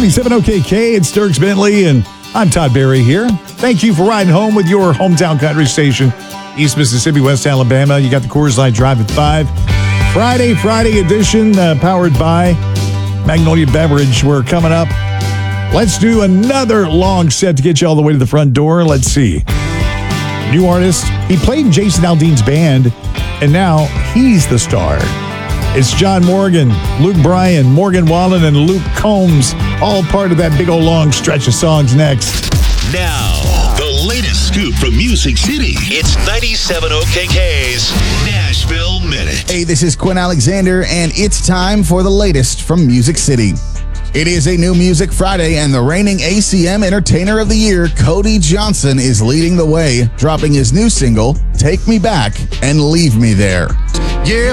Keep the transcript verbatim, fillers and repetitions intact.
ninety-seven O K K, it's Dierks Bentley, and I'm Todd Barry here. Thank you for riding home with your hometown country station, East Mississippi, West Alabama. You got the Coors Light Drive at five. Friday, Friday edition, uh, powered by Magnolia Beverage. We're coming up. Let's do another long set to get you all the way to the front door. Let's see. New artist. He played in Jason Aldean's band, and now he's the star. It's John Morgan, Luke Bryan, Morgan Wallen, and Luke Combs, all part of that big old long stretch of songs next. Now, the latest scoop from Music City. It's ninety-seven O K K's Nashville Minute. Hey, this is Quinn Alexander, and it's time for the latest from Music City. It is a new Music Friday, and the reigning A C M Entertainer of the Year, Cody Johnson, is leading the way, dropping his new single, Take Me Back and Leave Me There. Yeah,